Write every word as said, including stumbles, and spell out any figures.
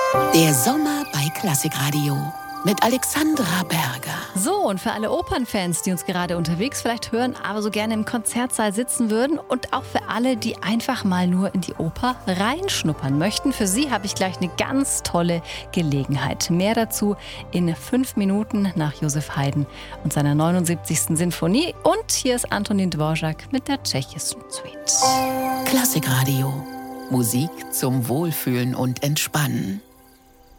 Der Sommer bei Klassikradio mit Alexandra Berger. So, und für alle Opernfans, die uns gerade unterwegs vielleicht hören, aber so gerne im Konzertsaal sitzen würden, und auch für alle, die einfach mal nur in die Oper reinschnuppern möchten, für sie habe ich gleich eine ganz tolle Gelegenheit. Mehr dazu in fünf Minuten nach Joseph Haydn und seiner neunundsiebzigsten Sinfonie. Und hier ist Antonín Dvořák mit der tschechischen Suite. Klassikradio. Musik zum Wohlfühlen und Entspannen.